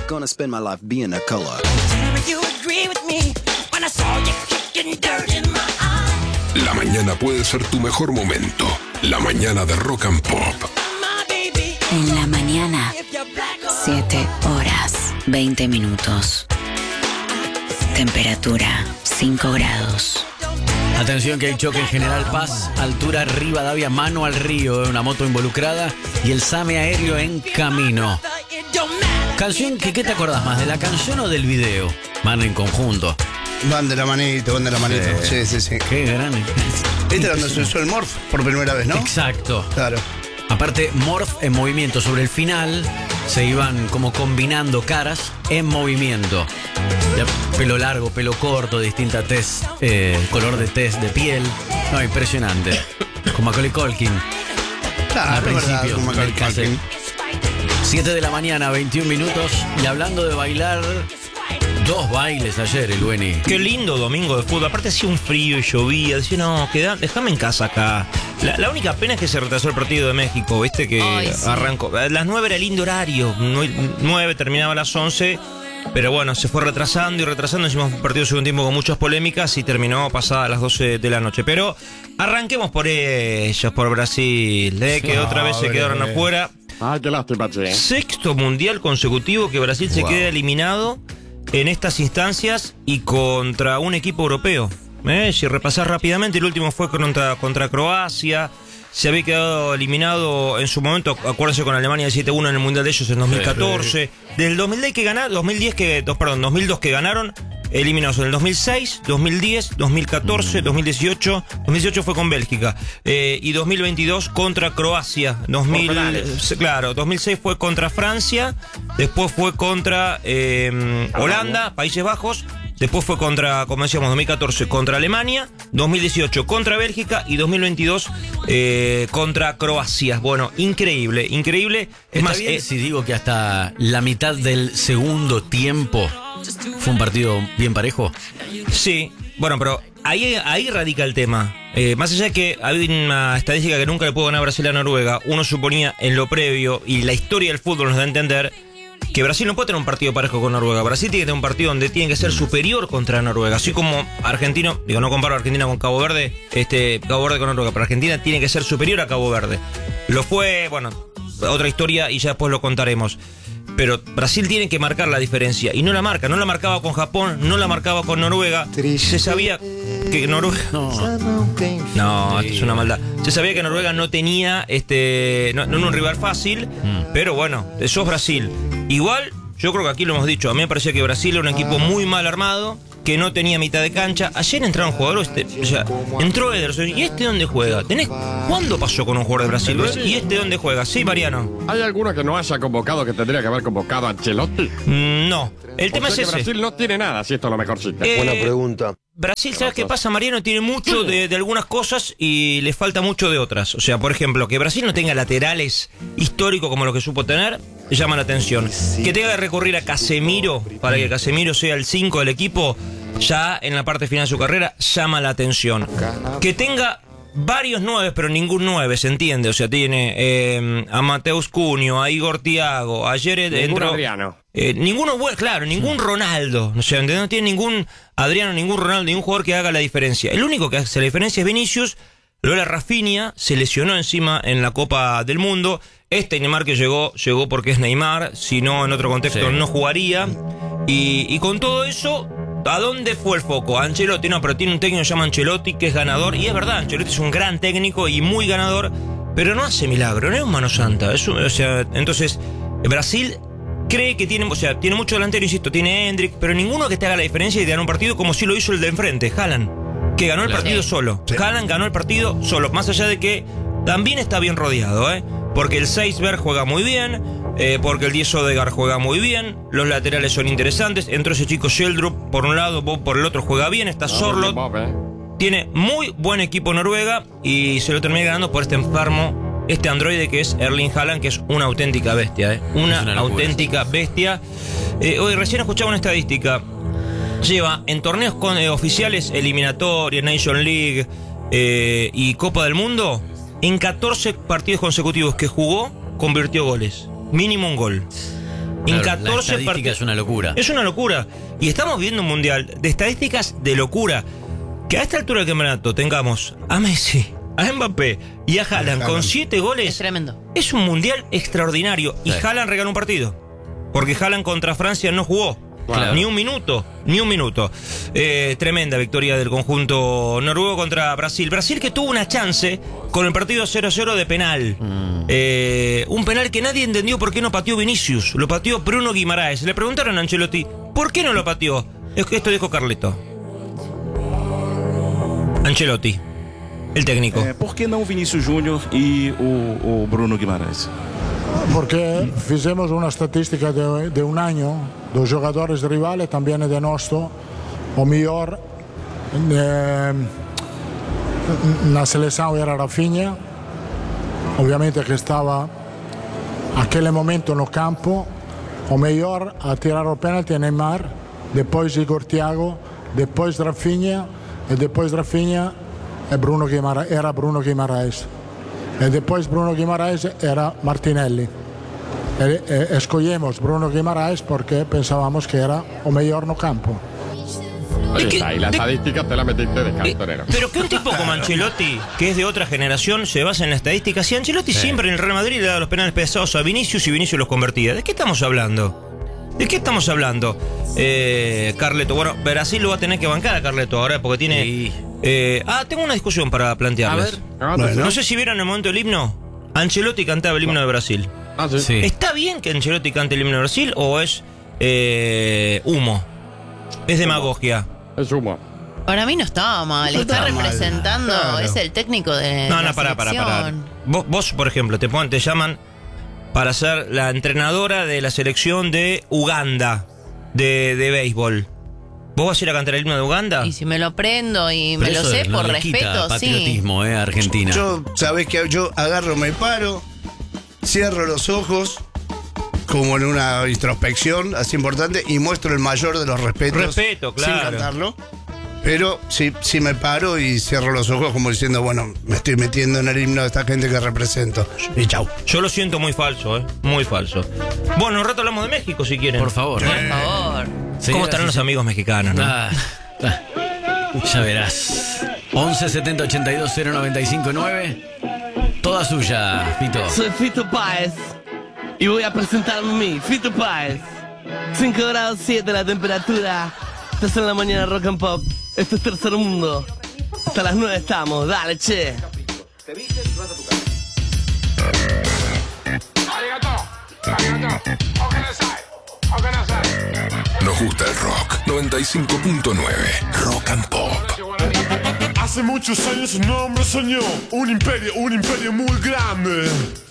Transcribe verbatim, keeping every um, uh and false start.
gonna spend my life being a color. La mañana puede ser tu mejor momento. La mañana de Rock and Pop. En la mañana, siete horas, veinte minutos. Temperatura, cinco grados. Atención que hay choque en General Paz, altura Rivadavia, mano al río, una moto involucrada y el SAME aéreo en camino. Canción que, ¿qué te acordás más? ¿De la canción o del video? Van en conjunto. Van de la manito, van de la manito. Sí, sí, sí. Qué gran. Este era donde se usó el Morph por primera vez, ¿no? Exacto. Claro. Aparte, Morph en movimiento. Sobre el final se iban como combinando caras en movimiento. Ya, pelo largo, pelo corto, distinta tez, eh, color de tez de piel. No, impresionante. Con Macaulay Culkin. Claro, al principio verdad, con Macaulay del cassette. Culkin. siete de la mañana, veintiún minutos. Y hablando de bailar, dos bailes ayer, el Bueni. Qué lindo domingo de fútbol. Aparte hacía un frío y llovía. Decía, no, queda, déjame en casa acá. La, la única pena es que se retrasó el partido de México, ¿viste? Que Ay, sí. arrancó. A las nueve era el lindo horario. nueve terminaba a las once. Pero bueno, se fue retrasando y retrasando. Hicimos un partido de segundo tiempo con muchas polémicas y terminó pasada a las doce de la noche. Pero arranquemos por ellos, por Brasil, ¿eh? Que otra vez se quedaron afuera. Ay, qué lástima, che. Sexto mundial consecutivo que Brasil se Wow. queda eliminado en estas instancias y contra un equipo europeo. ¿Eh? Si repasás rápidamente, el último fue contra, contra Croacia. Se había quedado eliminado en su momento, acuérdense, con Alemania siete uno en el Mundial de ellos en dos mil catorce. Sí, Del dos mil diez que ganaron, dos mil diez que, dos, perdón, dos mil dos que ganaron, eliminados en el dos mil seis, dos mil diez, dos mil catorce, mm. dos mil dieciocho. dos mil dieciocho fue con Bélgica. Eh, y dos mil veintidós contra Croacia. dos mil, claro, dos mil seis fue contra Francia. Después fue contra eh, Holanda, Países Bajos. Después fue contra, como decíamos, dos mil catorce contra Alemania, dos mil dieciocho contra Bélgica y dos mil veintidós eh, contra Croacia. Bueno, increíble, increíble. Es ¿Está más, bien eh, si digo que hasta la mitad del segundo tiempo fue un partido bien parejo? sí, bueno, pero ahí, ahí radica el tema. Eh, más allá de que hay una estadística que nunca le pudo ganar Brasil a Noruega, uno suponía en lo previo, y la historia del fútbol nos da a entender, que Brasil no puede tener un partido parejo con Noruega. Brasil tiene que tener un partido donde tiene que ser superior contra Noruega. Así como Argentino, digo, no comparo a Argentina con Cabo Verde, este Cabo Verde con Noruega, pero Argentina tiene que ser superior a Cabo Verde. Lo fue, bueno, otra historia y ya después lo contaremos. Pero Brasil tiene que marcar la diferencia y no la marca. No la marcaba con Japón, no la marcaba con Noruega. Se sabía que Noruega... No. No, esto es una maldad. Se sabía que Noruega no tenía este no, no era un rival fácil, mm. pero bueno, sos Brasil. Igual, yo creo que aquí lo hemos dicho, a mí me parecía que Brasil era un equipo muy mal armado, que no tenía mitad de cancha. Ayer entraron jugadores, este, o sea, entró Ederson, ¿y este dónde juega? ¿Tenés, ¿Cuándo pasó con un jugador de Brasil? ¿Ves? ¿Y este dónde juega? Sí, Mariano. ¿Hay alguno que no haya convocado que tendría que haber convocado a Ancelotti? Mm, no, el tema O sea es que ese. Brasil no tiene nada, si esto es lo mejorcito. Eh, Buena pregunta. Brasil, ¿sabes qué pasa, Mariano? Tiene mucho de, de algunas cosas y le falta mucho de otras. O sea, por ejemplo, que Brasil no tenga laterales históricos como los que supo tener, llama la atención. Que tenga que recurrir a Casemiro para que Casemiro sea el cinco del equipo, ya en la parte final de su carrera, llama la atención. Que tenga varios nueve, pero ningún nueve, ¿se entiende? O sea, tiene eh, a Mateus Cunha, a Igor Thiago, ayer Ningún entró... Adriano. Eh, ninguno bueno, claro, ningún Ronaldo. O sea, no tiene ningún Adriano, ningún Ronaldo, ningún jugador que haga la diferencia. El único que hace la diferencia es Vinicius. Lola Rafinha se lesionó encima en la Copa del Mundo. Este Neymar que llegó, llegó porque es Neymar. Si no, en otro contexto Sí. no jugaría. Y, y con todo eso, ¿a dónde fue el foco? Ancelotti, no, pero tiene un técnico que se llama Ancelotti, que es ganador. Y es verdad, Ancelotti es un gran técnico y muy ganador, pero no hace milagro, no es un mano santa. Es un- o sea, entonces, Brasil cree que tiene, o sea, tiene mucho delantero, insisto, tiene Endrick, pero ninguno que te haga la diferencia y te gane un partido como si lo hizo el de enfrente, Haaland, que ganó el Claro. partido Sí. solo. Sí. Haaland ganó el partido solo, más allá de que también está bien rodeado, ¿eh? Porque el Seisberg juega muy bien, eh, porque el diez Odegaard juega muy bien, los laterales son interesantes, entró ese chico Sheldrup por un lado, Bob por el otro juega bien, está Sorloth, Bob, ¿eh? tiene muy buen equipo Noruega y se lo termina ganando por este enfermo, este androide que es Erling Haaland, que es una auténtica bestia, ¿eh? Una, Es una locura. auténtica bestia. Eh, hoy recién escuchaba una estadística. Lleva en torneos con, eh, oficiales, eliminatorias, Nation League eh, y Copa del Mundo, en catorce partidos consecutivos que jugó, convirtió goles. Mínimo un gol. En Claro, la catorce estadística partidos. es una locura. Es una locura. Y estamos viendo un mundial de estadísticas de locura. Que a esta altura del campeonato tengamos a Messi, a Mbappé y a Haaland con siete Es goles. tremendo. Es un mundial extraordinario. Y Sí. Haaland regaló un partido. Porque Haaland contra Francia no jugó. Claro. Ni un minuto, ni un minuto. Eh, tremenda victoria del conjunto noruego contra Brasil. Brasil que tuvo una chance con el partido cero cero de penal. Mm. Eh, un penal que nadie entendió por qué no pateó Vinicius. Lo pateó Bruno Guimaraes. Le preguntaron a Ancelotti, ¿por qué no lo pateó? Es que esto dijo Carleto. Ancelotti, el técnico. É, por que não Vinícius Júnior e o, o Bruno Guimarães? Porque fizemos una estadística de, de un año dos jogadores rivales, también de nuestro, o mejor eh, na selección era Rafinha, obviamente que estaba aquel momento no campo, o mejor a tirar o penalti Neymar, después Igor Thiago, después Rafinha, e después Rafinha e Bruno Guimara, era Bruno Guimaraes. E después Bruno Guimaraes era Martinelli. E, e, escogimos Bruno Guimaraes porque pensábamos que era o mejor no campo. Oye, ¿De qué- ahí la de- estadística te la metiste de Eh, cartonero. pero que un tipo como Ancelotti, que es de otra generación, se basa en la estadística. Si Ancelotti siempre en el Real Madrid le daba los penales pesados a Vinicius y Vinicius los convertía. ¿De qué estamos hablando? ¿De qué estamos hablando? Eh, Carleto, bueno, Brasil lo va a tener que bancar a Carleto ahora porque tiene... Sí. eh, ah, tengo una discusión para plantearles. A ver. Ah, Bueno. No sé si vieron el momento del himno. Ancelotti cantaba el himno de Brasil. ah, sí. Sí. ¿Está bien que Ancelotti cante el himno de Brasil o es eh, humo? Es demagogia. Es humo. Para mí no estaba mal. No Está estaba mal, representando, claro. es el técnico de No, la no, pará, pará, pará. selección. Vos, vos, por ejemplo, te, ponen, te llaman para ser la entrenadora de la selección de Uganda de, de béisbol. ¿Vos vas a ir a cantar el himno de Uganda? Y si me lo prendo y me Pero lo eso sé no por le quita respeto, sí. patriotismo, eh, a Argentina. Yo, sabés que yo agarro, me paro, cierro los ojos, como en una introspección así importante, y muestro el mayor de los respetos. Respeto, claro. Sin cantarlo. Pero sí, sí me paro y cierro los ojos como diciendo, bueno, me estoy metiendo en el himno de esta gente que represento. Y chau. Yo lo siento muy falso, ¿eh? Muy falso. Bueno, un rato hablamos de México si quieren. Por favor. Por favor. ¿Cómo estarán los amigos mexicanos, no? Ah, ah. Ya verás. once setenta ochenta y dos cero noventa y cinco nueve. Toda suya, Fito. Soy Fito Páez y voy a presentarme a mí, Fito Páez. cinco grados siete la temperatura. Estás en la mañana Rock and Pop. Esto es Tercer Mundo. Hasta las nueve estamos. Dale, che. Nos gusta el rock. noventa y cinco punto nueve. Rock and Pop. Hace muchos años un hombre soñó un imperio, un imperio muy grande.